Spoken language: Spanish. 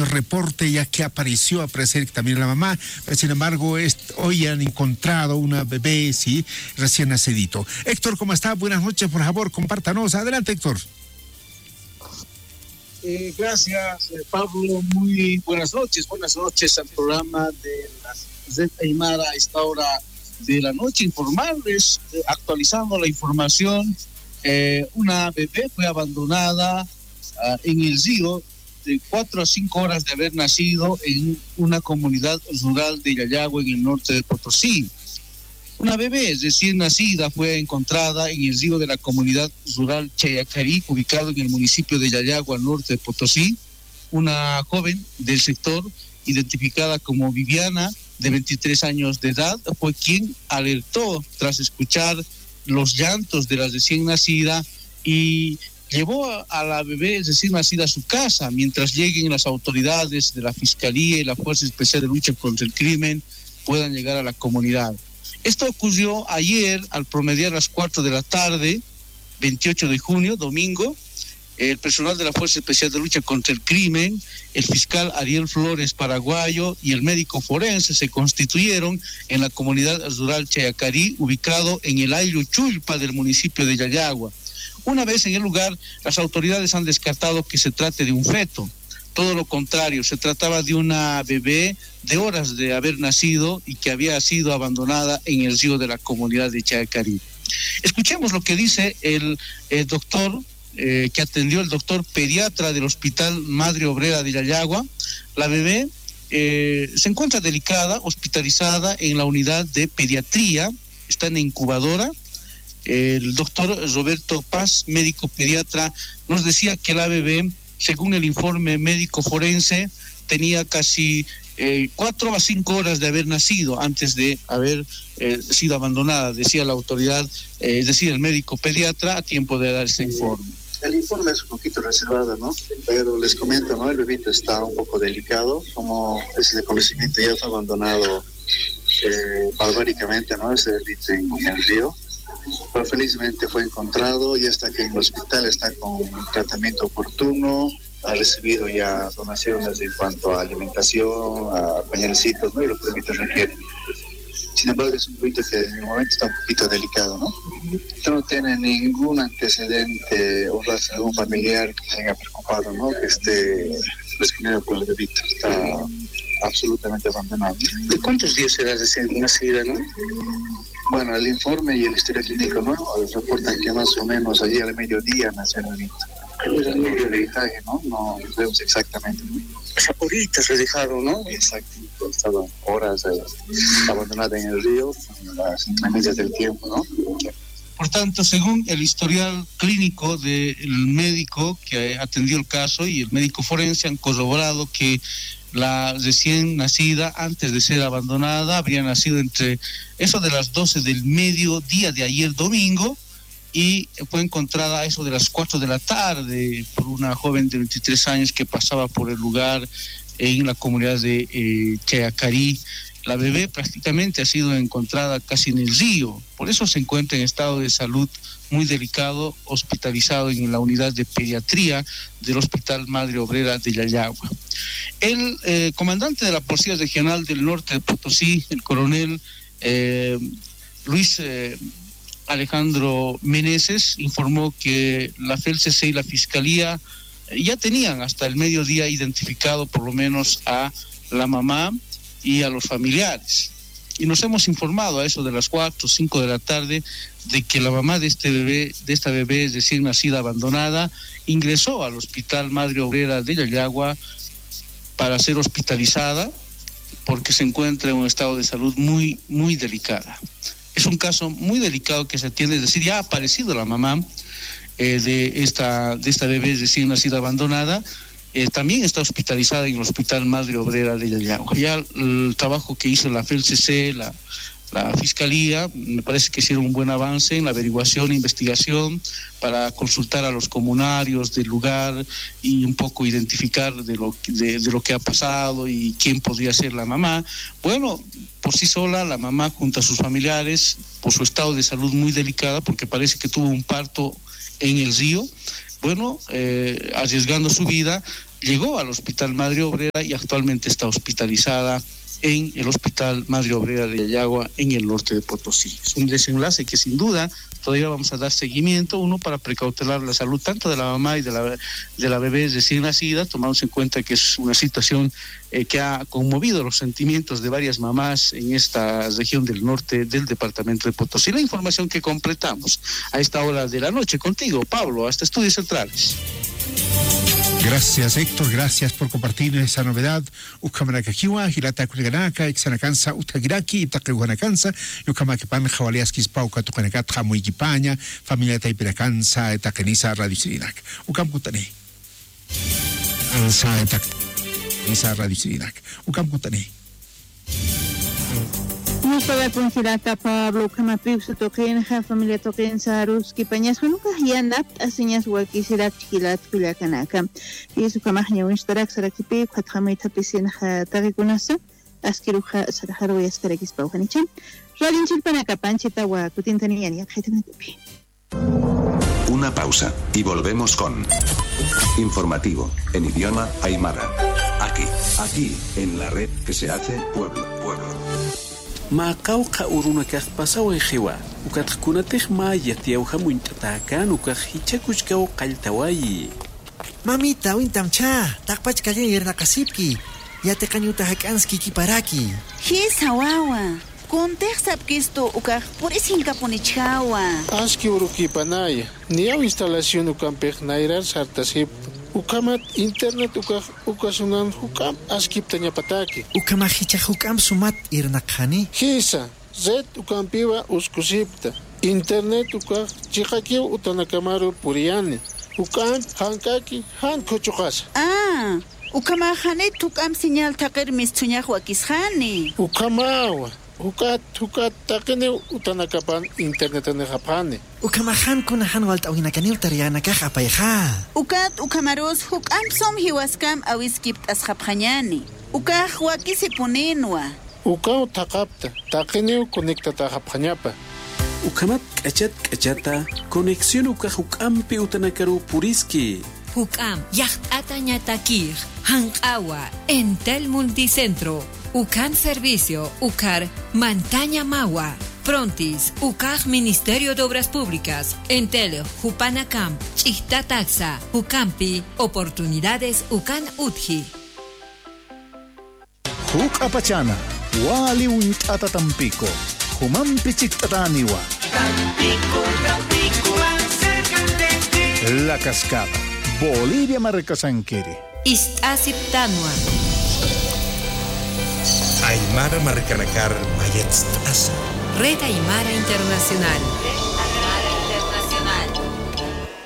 extraño reporte, ya que aparecer también la mamá, pero sin embargo hoy han encontrado una bebé, sí, recién nacedito. Héctor, ¿cómo está? Buenas noches, por favor, compártanos. Adelante, Héctor. Gracias, Pablo. Muy buenas noches al programa de la Red Aymara a esta hora de la noche. Informarles, actualizando la información, una bebé fue abandonada en el río de 4 a 5 horas de haber nacido en una comunidad rural de Yayagua, en el norte de Potosí. Una bebé recién nacida fue encontrada en el río de la comunidad rural Chayacarí, ubicado en el municipio de Yayagua, al norte de Potosí. Una joven del sector, identificada como Viviana, de 23 años de edad, fue quien alertó tras escuchar los llantos de la recién nacida y llevó a la bebé recién nacida a su casa mientras lleguen las autoridades de la Fiscalía y la Fuerza Especial de Lucha contra el Crimen puedan llegar a la comunidad. Esto ocurrió ayer al promediar las 4 de la tarde, 28 de junio, domingo. El personal de la Fuerza Especial de Lucha contra el Crimen, el fiscal Ariel Flores Paraguayo y el médico forense se constituyeron en la comunidad rural Chayacarí, ubicado en el Ayllu Chulpa del municipio de Yayagua. Una vez en el lugar, las autoridades han descartado que se trate de un feto. Todo lo contrario, se trataba de una bebé de horas de haber nacido y que había sido abandonada en el río de la comunidad de Chayacarí. Escuchemos lo que dice el doctor que atendió, el doctor pediatra del Hospital Madre Obrera de Yayagua. La bebé se encuentra delicada, hospitalizada en la unidad de pediatría, está en incubadora. El doctor Roberto Paz, médico pediatra, nos decía que la bebé, según el informe médico forense, tenía casi 4 a 5 horas de haber nacido antes de haber sido abandonada, decía la autoridad, es decir, el médico pediatra, a tiempo de dar ese informe. El informe es un poquito reservado, ¿no? Pero les comento, ¿no? El bebito está un poco delicado, como es de conocimiento, ya fue abandonado barbáricamente, ¿no? Ese bebito en el río. Pero felizmente fue encontrado, ya está aquí en el hospital, está con tratamiento oportuno, ha recibido ya donaciones en cuanto a alimentación, a pañalcitos, ¿no? Y lo que el requiere. Sin embargo, es un bebito que en el momento está un poquito delicado, ¿no? No tiene ningún antecedente o algún familiar que se haya preocupado, ¿no? Que esté respondiendo por el bebito. Está absolutamente abandonado. ¿De cuántos días era recién nacida, no? Bueno, el informe y el historial clínico, ¿no? Reportan que más o menos allí al mediodía nació el bebito. Es el medio de detalle, ¿no? No sabemos exactamente, ¿no? O sea, ahorita se dejaron, ¿no? Exacto. Estaban horas abandonada en el río, las inclemencias del tiempo, ¿no? Por tanto, según el historial clínico del médico que atendió el caso y el médico forense, han corroborado que la recién nacida, antes de ser abandonada, habría nacido entre eso de las 12 del mediodía de ayer domingo, y fue encontrada a eso de las 4 de la tarde por una joven de 23 años que pasaba por el lugar en la comunidad de Chayacarí. La bebé prácticamente ha sido encontrada casi en el río, por eso se encuentra en estado de salud muy delicado, hospitalizado en la unidad de pediatría del Hospital Madre Obrera de Yayagua. El comandante de la Policía Regional del Norte de Potosí, el coronel Luis Alejandro Meneses, informó que la FELCC y la Fiscalía ya tenían hasta el mediodía identificado por lo menos a la mamá y a los familiares. Y nos hemos informado a eso de las 4 o 5 de la tarde de que la mamá de esta bebé recién nacida abandonada ingresó al Hospital Madre Obrera de Yayagua para ser hospitalizada porque se encuentra en un estado de salud muy, muy delicada. Es un caso muy delicado que se atiende, es decir, ya ha aparecido la mamá de esta bebé recién nacida abandonada. También está hospitalizada en el Hospital Madre Obrera de Yayagua. Ya el trabajo que hizo la FELCC, la Fiscalía, me parece que hicieron un buen avance en la averiguación e investigación para consultar a los comunarios del lugar y un poco identificar de lo que ha pasado y quién podría ser la mamá. Bueno, por sí sola, la mamá junto a sus familiares, por su estado de salud muy delicada, porque parece que tuvo un parto en el río, bueno, arriesgando su vida, llegó al Hospital Madre Obrera y actualmente está hospitalizada en el Hospital Madre Obrera de Yayagua, en el norte de Potosí. Es un desenlace que sin duda todavía vamos a dar seguimiento, uno para precautelar la salud tanto de la mamá y de la bebé recién nacida, tomamos en cuenta que es una situación que ha conmovido los sentimientos de varias mamás en esta región del norte del departamento de Potosí. La información que completamos a esta hora de la noche contigo, Pablo, hasta Estudios Centrales. Gracias, Héctor. Gracias por compartir esa novedad. Ucamarakakiwa, Hilata Kuliganaka, Exanakansa, Utagiraki, Itakuanakansa, Yucamacapan, Jawaliaskis, Pauca, Tucanacat, Jamuiquipaña, Familia Taipiracansa, Etacanisa, Radio Sirinak. Ucamcutane. Ansa, Etacanisa, Radio Sirinak. Ucamcutane. Nos paga con Hirata Pablo, Camapiuso Toquen, familia Toquen, Saruski, Pañas, Hanuka, Yanap, Asiñas, Wakisirak, Hilat, Kuliakanaka. Y su Kamahnia Winstarak, Sarakipi, Quatramita Piscina, Tarikunasa, Askiruja, Sarajaro y Ascarakis Pauhanicham. Radin Chilpanaca, Panchita, Wakutintanian, Yakhetepi. Una pausa y volvemos con informativo en idioma aymara. Aquí, en la red que se hace pueblo. Macauca uruna kaq pasawan xiwa ukatqkunatij ma yatiyawqa muñt'atakan ukaq hichakuchkaw qalltawayi. Mamita, wintamcha, taqpach kallen yernaqasipki, yataqañuta hak'anski kiparaki. Hisa wawa, kuntej sapkisto ukaq purisinkapunичhawa. Aski urukipanaya, niyaw instalación ukampej nairar sartasip. Ukamat internet ukasunan hukam askiptaña pataki. Ukamahicha hukam sumat irnaqhani. Hisa, zet ukampiwa uskusipta. Internet ukak chikakiw utanakamaru puriani. Ukam hankaki hankuchukas. Ukamahane tukam señal taqir mistuñaq wakishani. Ukamawa. Hukat takene utanakapan internet anejapane. Ukamahan kunahan walt awinakaniw tariana kah apayha. Ukamaros hukam som hiwaskam awiskipt asjaphañani. Ukaj wakisipuninwa. Ukaw taqapta, takene conecta tajaphañapa. Ukamat k'achata conexión ukaj hukampi utanakaru puriski. Hukam yacht'ata ñatakir hanq'awa Entel Multicentro. Ucan Servicio, Ucar, Mantaña Magua, Prontis, Ucaj Ministerio de Obras Públicas, Entel, Jupanacam, Chihta Taxa, Ucampi, Oportunidades Ucan Utji. Huk Apachana, Wali Untata Tampico, Humampi Chictataniwa. Tampico, acércate. La Cascada, Bolivia Marcasanquiri. Istasiptanua. Aymara Marcanacar Mayetz Asa. Red Aymara Internacional.